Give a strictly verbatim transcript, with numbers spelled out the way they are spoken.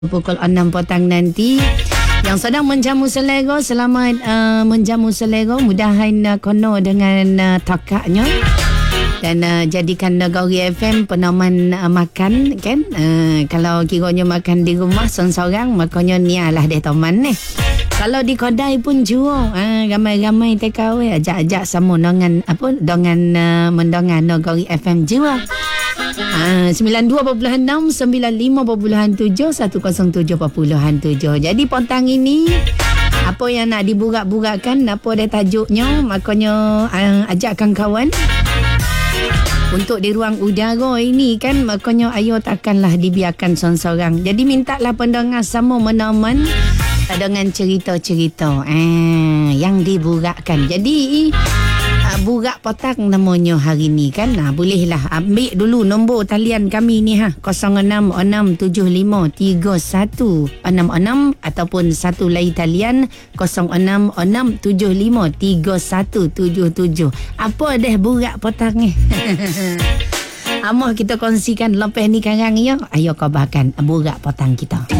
pukul enam petang nanti. Yang sedang menjamu selera, selamat uh, menjamu selera. Mudahan uh, kono dengan uh, takaknya. Dan uh, jadikan Negeri F M penaman uh, makan kan. Uh, kalau kiranya makan di rumah seorang-seorang, makanya nialah dia teman ni. Kalau di kedai pun jual, uh, ramai-ramai take away, ajak-ajak sama dengan apa dengan uh, mendengar Negeri F M jual. Ha, sembilan dua perpuluhan enam, sembilan lima perpuluhan tujuh, seratus tujuh perpuluhan tujuh. Jadi petang ini apa yang nak diburak-burakkan, apa dia tajuknya, makanya uh, ajakkan kawan untuk di ruang udara ini kan, makanya ayo takkanlah dibiarkan seorang-seorang. Jadi mintalah pendengar sama menaman dengan cerita-cerita eh, yang diburakkan. Jadi burak petang namanya hari ni kan. Nah, bolehlah ambil dulu nombor talian kami ni ha, kosong enam enam tujuh lima tiga satu enam enam ataupun satu lagi talian kosong enam enam tujuh lima tiga satu tujuh tujuh. Apa dah burak petang ni? Amah kita kongsikan lepas ni karang ya. Ayo kabarkan burak petang kita.